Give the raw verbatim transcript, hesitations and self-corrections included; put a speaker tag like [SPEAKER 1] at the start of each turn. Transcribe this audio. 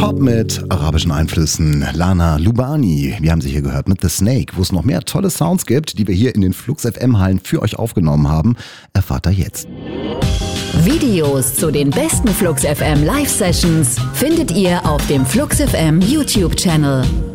[SPEAKER 1] Pop mit arabischen Einflüssen. Lana Lubani, wir haben sie hier gehört mit The Snake. Wo es noch mehr tolle Sounds gibt, die wir hier in den Flux F M-Hallen für euch aufgenommen haben, erfahrt ihr jetzt.
[SPEAKER 2] Videos zu den besten Flux F M Live-Sessions findet ihr auf dem Flux F M YouTube-Channel.